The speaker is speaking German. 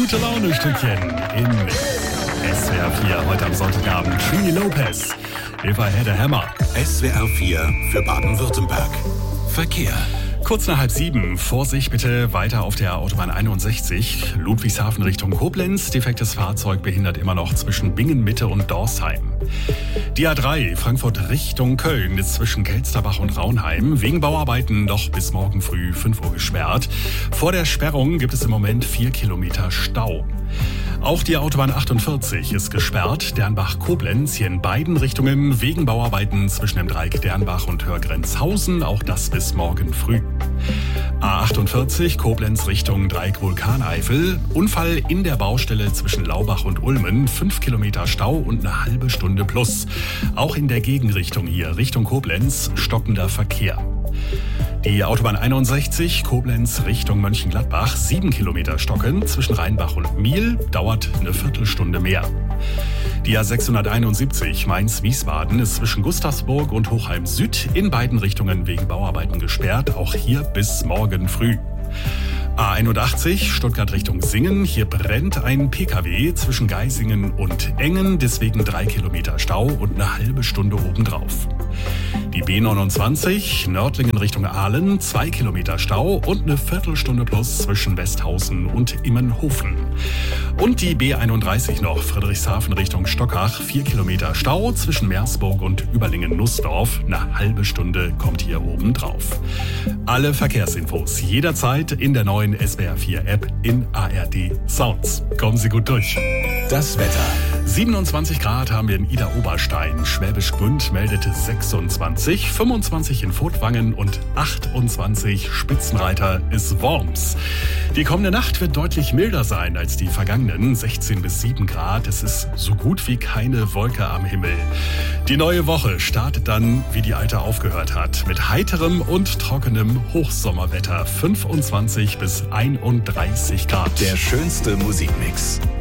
gute Laune-Stückchen in SWR 4 heute am Sonntagabend. Trini Lopez, Eva Hedder-Hammer. SWR 4 für Baden-Württemberg. Verkehr. Kurz nach 6:30. Vorsicht bitte weiter auf der Autobahn 61, Ludwigshafen Richtung Koblenz. Defektes Fahrzeug behindert immer noch zwischen Bingen-Mitte und Dorsheim. Die A3 Frankfurt Richtung Köln ist zwischen Kelsterbach und Raunheim wegen Bauarbeiten noch bis morgen früh 5 Uhr gesperrt. Vor der Sperrung gibt es im Moment 4 Kilometer Stau. Auch die Autobahn 48 ist gesperrt, Dernbach-Koblenz, hier in beiden Richtungen wegen Bauarbeiten zwischen dem Dreieck Dernbach und Hörgrenzhausen, auch das bis morgen früh. A48 Koblenz Richtung Dreieck Vulkaneifel, Unfall in der Baustelle zwischen Laubach und Ulmen, 5 Kilometer Stau und eine halbe Stunde plus. Auch in der Gegenrichtung hier, Richtung Koblenz, stockender Verkehr. Die Autobahn 61 Koblenz Richtung Mönchengladbach, 7 Kilometer stocken zwischen Rheinbach und Miel, dauert eine Viertelstunde mehr. Die A671 Mainz-Wiesbaden ist zwischen Gustavsburg und Hochheim Süd in beiden Richtungen wegen Bauarbeiten gesperrt, auch hier bis morgen früh. A81 Stuttgart Richtung Singen, hier brennt ein PKW zwischen Geisingen und Engen, deswegen 3 Kilometer Stau und eine halbe Stunde obendrauf. Die B29 Nördlingen Richtung Aalen, 2 Kilometer Stau und eine Viertelstunde plus zwischen Westhausen und Immenhofen. Und die B31 noch Friedrichshafen Richtung Stockach, 4 Kilometer Stau zwischen Meersburg und Überlingen-Nussdorf, eine halbe Stunde kommt hier obendrauf. Alle Verkehrsinfos jederzeit in der neuen SWR 4 App in ARD Sounds. Kommen Sie gut durch. Das Wetter. 27 Grad haben wir in Idar-Oberstein. Schwäbisch Gmünd meldete 26, 25 in Furtwangen und 28 Spitzenreiter ist Worms. Die kommende Nacht wird deutlich milder sein als die vergangenen, 16 bis 7 Grad. Es ist so gut wie keine Wolke am Himmel. Die neue Woche startet dann, wie die alte aufgehört hat, mit heiterem und trockenem Hochsommerwetter, 25 bis 31 Grad. Der schönste Musikmix.